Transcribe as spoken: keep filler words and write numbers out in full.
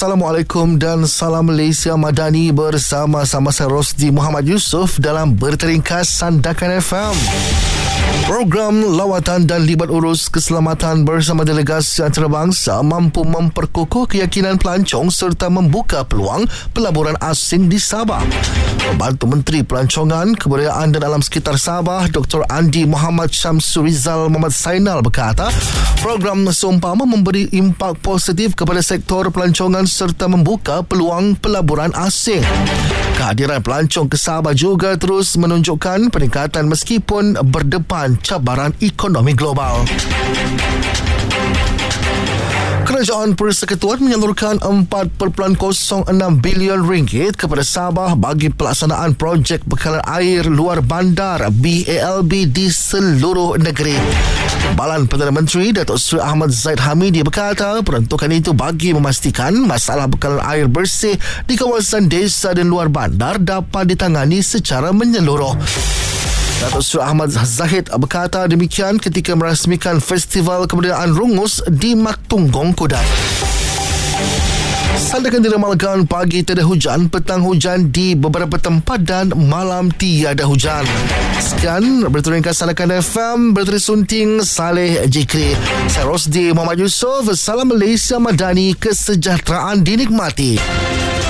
Assalamualaikum dan salam Malaysia Madani, bersama-sama saya Rosdi Muhammad Yusof dalam Berita Ringkas Sandakan F M. Program lawatan dan libat urus keselamatan bersama delegasi antarabangsa mampu memperkukuh keyakinan pelancong serta membuka peluang pelaburan asing di Sabah. Pembantu Menteri Pelancongan, Kebudayaan dan Alam Sekitar Sabah, Doktor Andi Muhammad Syamsul Rizal Muhammad Sainal berkata, program seumpama memberi impak positif kepada sektor pelancongan serta membuka peluang pelaburan asing. Kehadiran pelancong ke Sabah juga terus menunjukkan peningkatan meskipun berdepan cabaran ekonomi global. Kerajaan Persekutuan menyalurkan empat perpuluhan kosong enam bilion ringgit kepada Sabah bagi pelaksanaan projek bekalan air luar bandar B A L B di seluruh negeri. Timbalan Perdana Menteri Datuk Seri Ahmad Zaid Hamidi berkata peruntukan itu bagi memastikan masalah bekalan air bersih di kawasan desa dan luar bandar dapat ditangani secara menyeluruh. Datuk Seri Ahmad Zahid berkata demikian ketika merasmikan Festival Kebudayaan Rungus di Maktunggong, Kudat. Sandakan diramalkan pagi tiada hujan, petang hujan di beberapa tempat dan malam tiada hujan. Sekian Berita Ringkas Sandakan F M, Berita Sunting Saleh Jikri. Saya Rosdi Muhammad Yusof. Salam Malaysia Madani, kesejahteraan dinikmati.